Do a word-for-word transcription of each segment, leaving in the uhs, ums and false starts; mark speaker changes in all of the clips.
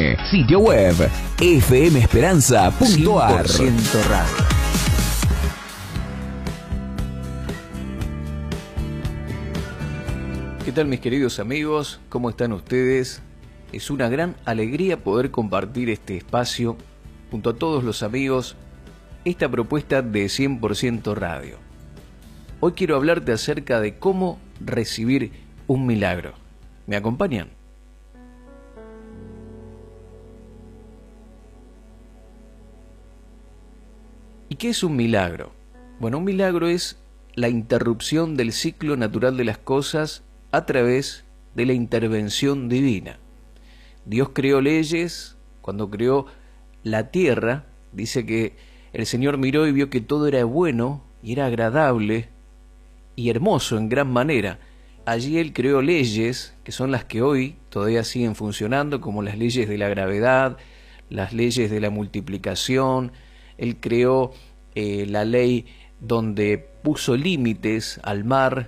Speaker 1: M. Sitio web f m esperanza punto a r.
Speaker 2: cien por ciento Radio.
Speaker 3: ¿Qué tal, mis queridos amigos? ¿Cómo están ustedes? Es una gran alegría poder compartir este espacio junto a todos los amigos, esta propuesta de cien por ciento Radio. Hoy quiero hablarte acerca de cómo recibir un milagro. ¿Me acompañan? ¿Y qué es un milagro? Bueno, un milagro es la interrupción del ciclo natural de las cosas a través de la intervención divina. Dios creó leyes. Cuando creó la tierra, dice que el Señor miró y vio que todo era bueno y era agradable y hermoso en gran manera. Allí Él creó leyes que son las que hoy todavía siguen funcionando, como las leyes de la gravedad, las leyes de la multiplicación. Él creó eh, la ley donde puso límites al mar,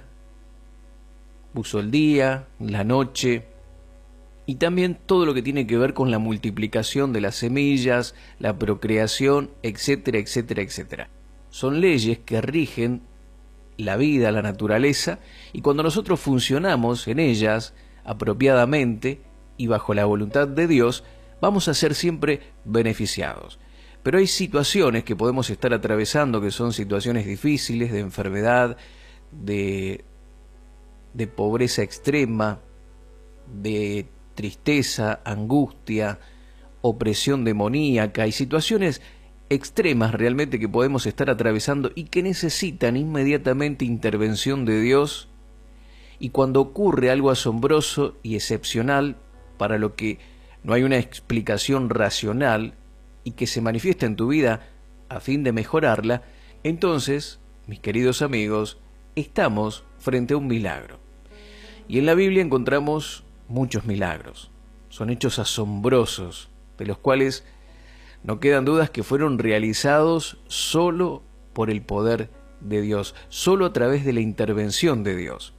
Speaker 3: puso el día, la noche, y también todo lo que tiene que ver con la multiplicación de las semillas, la procreación, etcétera, etcétera, etcétera. Son leyes que rigen la vida, la naturaleza, y cuando nosotros funcionamos en ellas apropiadamente y bajo la voluntad de Dios, vamos a ser siempre beneficiados. Pero hay situaciones que podemos estar atravesando que son situaciones difíciles, de enfermedad, de, de pobreza extrema, de tristeza, angustia, opresión demoníaca, y situaciones extremas realmente que podemos estar atravesando y que necesitan inmediatamente intervención de Dios. Y cuando ocurre algo asombroso y excepcional para lo que no hay una explicación racional y que se manifiesta en tu vida a fin de mejorarla, entonces, mis queridos amigos, estamos frente a un milagro. Y en la Biblia encontramos muchos milagros. Son hechos asombrosos, de los cuales no quedan dudas que fueron realizados solo por el poder de Dios, solo a través de la intervención de Dios.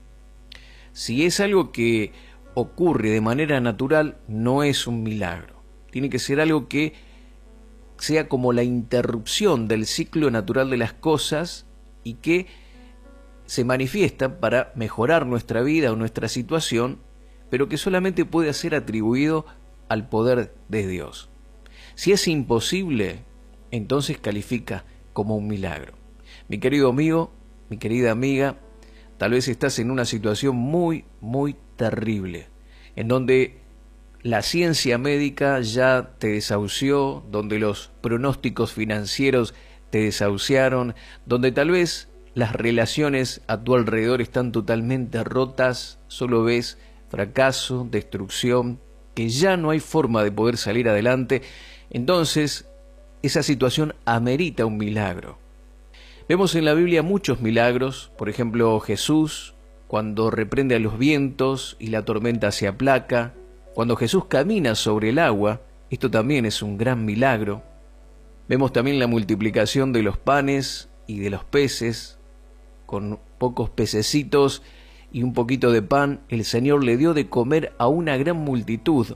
Speaker 3: Si es algo que ocurre de manera natural, no es un milagro. Tiene que ser algo que sea como la interrupción del ciclo natural de las cosas y que se manifiesta para mejorar nuestra vida o nuestra situación, pero que solamente puede ser atribuido al poder de Dios. Si es imposible, entonces califica como un milagro. Mi querido amigo, mi querida amiga, tal vez estás en una situación muy, muy terrible, en donde la ciencia médica ya te desahució, donde los pronósticos financieros te desahuciaron, donde tal vez las relaciones a tu alrededor están totalmente rotas, solo ves fracaso, destrucción, que ya no hay forma de poder salir adelante. Entonces, esa situación amerita un milagro. Vemos en la Biblia muchos milagros, por ejemplo, Jesús, cuando reprende a los vientos y la tormenta se aplaca, cuando Jesús camina sobre el agua, esto también es un gran milagro. Vemos también la multiplicación de los panes y de los peces, con pocos pececitos y un poquito de pan, el Señor le dio de comer a una gran multitud.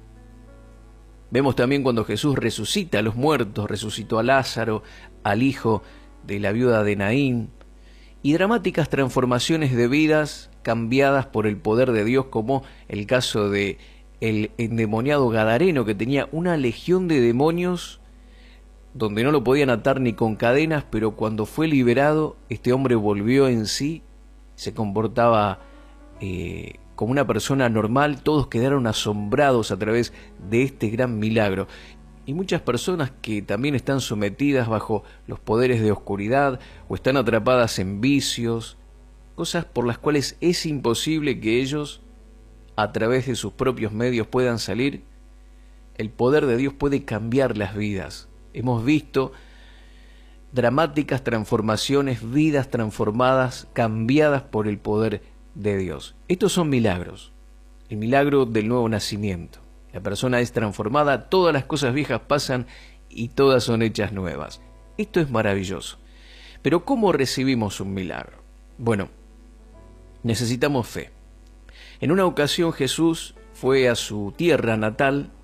Speaker 3: Vemos también cuando Jesús resucita a los muertos, resucitó a Lázaro, al hijo de la viuda de Naín, y dramáticas transformaciones de vidas cambiadas por el poder de Dios, como el caso de el endemoniado gadareno, que tenía una legión de demonios donde no lo podían atar ni con cadenas, pero cuando fue liberado, este hombre volvió en sí, se comportaba eh, como una persona normal. Todos quedaron asombrados a través de este gran milagro. Y muchas personas que también están sometidas bajo los poderes de oscuridad o están atrapadas en vicios, cosas por las cuales es imposible que ellos, a través de sus propios medios, puedan salir. El poder de Dios puede cambiar las vidas. Hemos visto dramáticas transformaciones, vidas transformadas, cambiadas por el poder de Dios. Estos son milagros. El milagro del nuevo nacimiento. La persona es transformada, todas las cosas viejas pasan y todas son hechas nuevas. Esto es maravilloso. Pero ¿cómo recibimos un milagro? Bueno, necesitamos fe. En una ocasión Jesús fue a su tierra natal,